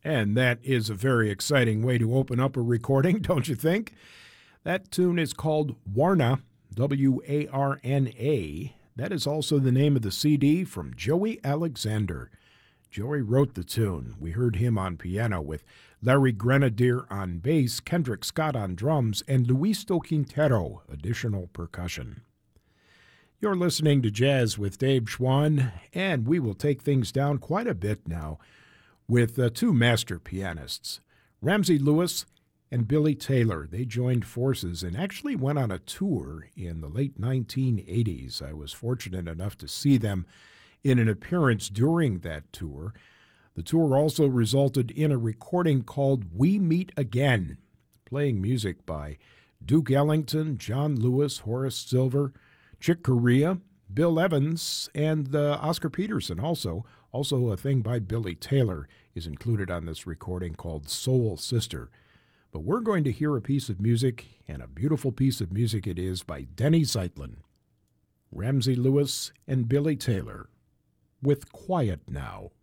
And that is a very exciting way to open up a recording, don't you think? That tune is called Warna, Warna. That is also the name of the CD from Joey Alexander. Joey wrote the tune. We heard him on piano with Larry Grenadier on bass, Kendrick Scott on drums, and Luisto Quintero, additional percussion. You're listening to Jazz with Dave Schwann, and we will take things down quite a bit now with two master pianists, Ramsey Lewis and Billy Taylor. They joined forces and actually went on a tour in the late 1980s. I was fortunate enough to see them in an appearance during that tour. The tour also resulted in a recording called We Meet Again, playing music by Duke Ellington, John Lewis, Horace Silver, Chick Corea, Bill Evans, and Oscar Peterson also. Also, a thing by Billy Taylor is included on this recording called Soul Sister. But we're going to hear a piece of music, and a beautiful piece of music it is, by Denny Zeitlin. Ramsey Lewis and Billy Taylor with Quiet Now.